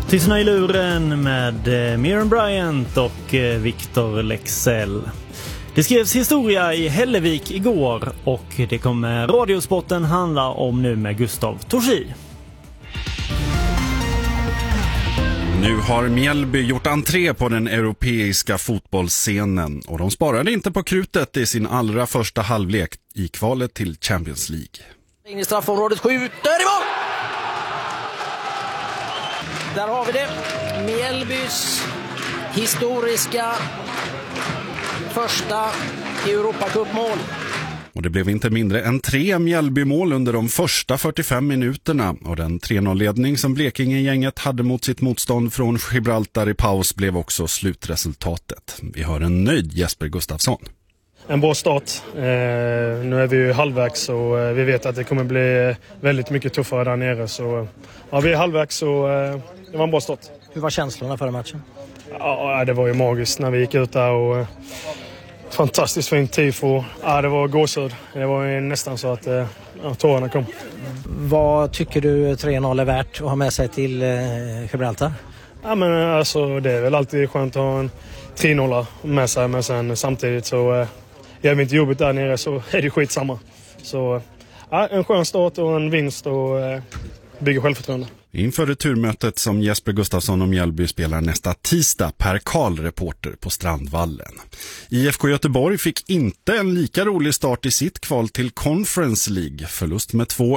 Lyssna i luren med Miriam Bryant och Victor Lexell. Det skrevs historia i Hällevik igår och det kommer Radiosporten handla om nu med Gustav Torsi. Nu har Mjällby gjort entré på den europeiska fotbollsscenen och de sparade inte på krutet i sin allra första halvlek i kvalet till Champions League. In i straffområdet, skjuter i mål! Där har vi det. Mjällbys historiska första Europacupmål. Och det blev inte mindre än 3 Mjällbymål under de första 45 minuterna. Och den 3-0-ledning som Blekinge-gänget hade mot sitt motstånd från Gibraltar i paus blev också slutresultatet. Vi har en nöjd Jesper Gustafsson. En bra start. Nu är vi ju halvvägs och vi vet att det kommer bli väldigt mycket tuffare där nere. Så ja, vi är halvvägs och det var en bra start. Hur var känslorna före matchen? Ja, det var ju magiskt när vi gick ut där och fantastiskt fint tifo. Ja, det var gåshud. Det var ju nästan så att tårarna kom. Vad tycker du 3-0 är värt att ha med sig till Gibraltar? Ja, men alltså det är väl alltid skönt att ha en 3-0 med sig, men sen samtidigt så gör vi inte jobbet där nere så är det skitsamma. Så ja, en skön start och en vinst och bygger självförtroende. Inför returmötet som Jesper Gustafsson och Mjällby spelar nästa tisdag, Per Karl, reporter på Strandvallen. IFK Göteborg fick inte en lika rolig start i sitt kval till Conference League. Förlust med 2